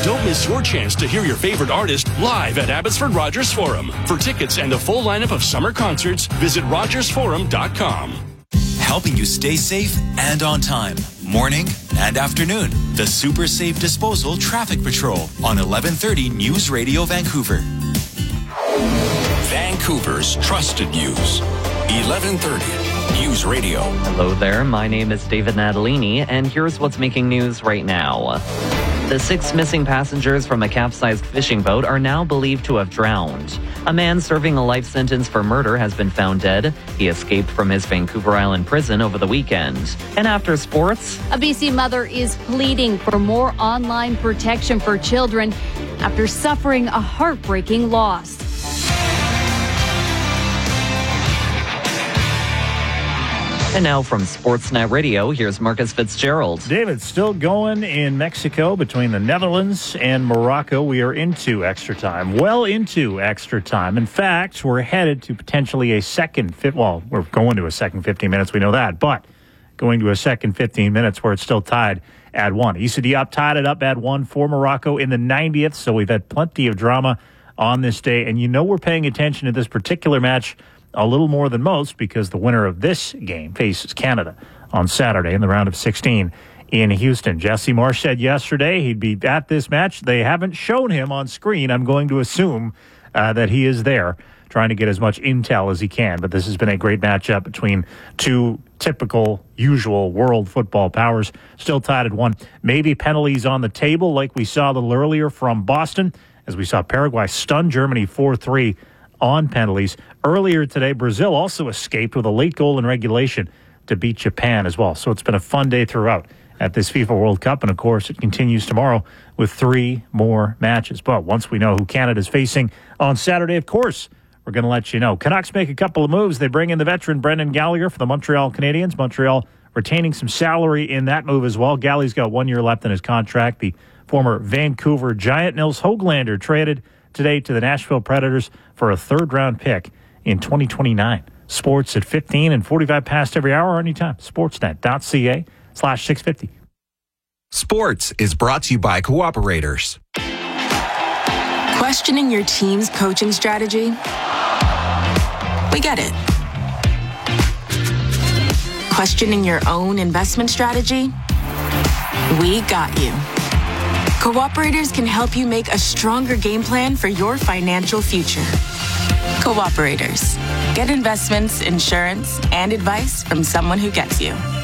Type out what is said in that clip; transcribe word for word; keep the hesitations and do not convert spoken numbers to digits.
Don't miss your chance to hear your favorite artist live at Abbotsford Rogers Forum. For tickets and a full lineup of summer concerts, visit rogers forum dot com. Helping you stay safe and on time. Morning and afternoon. The Super Safe Disposal Traffic Patrol on eleven thirty News Radio Vancouver. Vancouver's trusted news. eleven thirty News Radio. Hello there. My name is David Natalini, and here's what's making news right now. The six missing passengers from a capsized fishing boat are now believed to have drowned. A man serving a life sentence for murder has been found dead. He escaped from his Vancouver Island prison over the weekend. And after sports, a B C mother is pleading for more online protection for children after suffering a heartbreaking loss. And now from Sportsnet Radio, here's Marcus Fitzgerald. David, still going in Mexico between the Netherlands and Morocco. We are into extra time, well into extra time. In fact, we're headed to potentially a second, well, we're going to a second fifteen minutes, we know that, but going to a second fifteen minutes where it's still tied at one. Issa Diop tied it up at one for Morocco in the ninetieth, so we've had plenty of drama on this day. And you know we're paying attention to this particular match a little more than most because the winner of this game faces Canada on Saturday in the round of sixteen in Houston. Jesse Marsh said yesterday he'd be at this match. They haven't shown him on screen. I'm going to assume uh, that he is there trying to get as much intel as he can. But this has been a great matchup between two typical, usual world football powers. Still tied at one. Maybe penalties on the table like we saw a little earlier from Boston as we saw Paraguay stun Germany four three on penalties. Earlier today, Brazil also escaped with a late goal in regulation to beat Japan as well. So it's been a fun day throughout at this FIFA World Cup. And, of course, it continues tomorrow with three more matches. But once we know who Canada's facing on Saturday, of course, we're going to let you know. Canucks make a couple of moves. They bring in the veteran Brendan Gallagher for the Montreal Canadiens. Montreal retaining some salary in that move as well. Galley's got one year left in his contract. The former Vancouver Giant Nils Höglander traded today to the Nashville Predators for a third-round pick in twenty twenty-nine. Sports at fifteen and forty-five past every hour or anytime. Sportsnet.ca slash 650. Sports is brought to you by Cooperators. Questioning your team's coaching strategy? We get it. Questioning your own investment strategy? We got you. Cooperators can help you make a stronger game plan for your financial future. Cooperators. Get investments, insurance, and advice from someone who gets you.